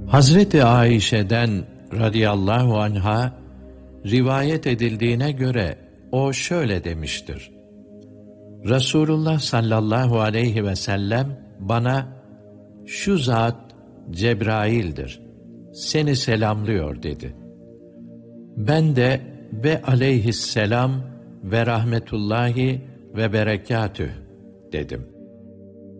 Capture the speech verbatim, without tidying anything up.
Hazreti Ayşe'den radıyallahu anha rivayet edildiğine göre o şöyle demiştir: Resulullah sallallahu aleyhi ve sellem bana "Şu zat Cebrail'dir, seni selamlıyor" dedi. Ben de "Ve aleyhisselam ve rahmetullahi ve berekatüh" dedim.